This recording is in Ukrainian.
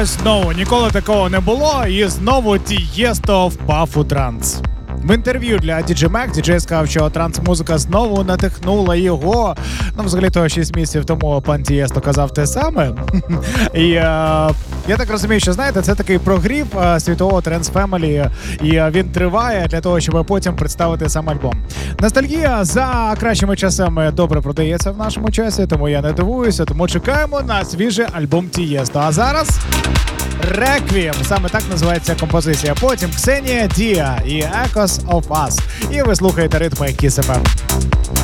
ось знову ніколи такого не було, і знову Тієсто впав у транс. В інтерв'ю для DJ Mag діджей сказав, що транс-музика знову надихнула його. Ну, взагалі-то 6 місяців тому пан Тієсто казав те саме. І я так розумію, що, знаєте, це такий прогрів світового транс-фемелі, і він триває для того, щоб потім представити сам альбом. Ностальгія за кращими часами добре продається в нашому часі, тому я не дивуюся, тому чекаємо на свіжий альбом Тієсто. А зараз Реквієм, саме так називається композиція. Потім Ксенія Дія і Echoes of Us. І ви слухаєте ритми Kiss FM.